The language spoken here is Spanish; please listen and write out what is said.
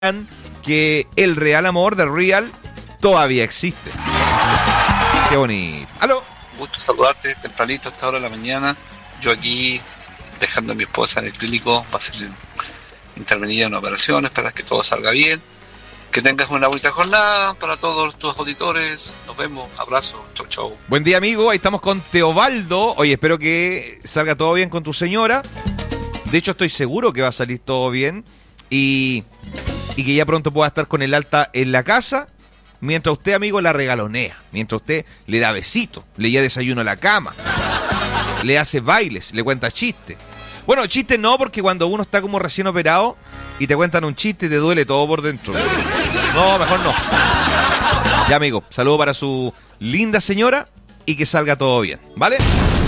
que el real amor de Real todavía existe. Qué bonito. ¡Aló! Gusto saludarte tempranito a esta hora de la mañana. Yo aquí dejando a mi esposa en el clínico para ser intervenida en operaciones para que todo salga bien. Que tengas una bonita jornada para todos tus auditores. Nos vemos. Abrazos. Chau, chau. Buen día, amigo. Ahí estamos con Teobaldo. Oye, espero que salga todo bien con tu señora. De hecho, estoy seguro que va a salir todo bien. Y que ya pronto pueda estar con el alta en la casa. Mientras usted, amigo, la regalonea. Mientras usted le da besitos, le da desayuno a la cama. Le hace bailes, le cuenta chistes. Bueno, chistes no, porque cuando uno está como recién operado y te cuentan un chiste, te duele todo por dentro. No, mejor no. Ya, amigo, saludo para su linda señora y que salga todo bien, ¿vale?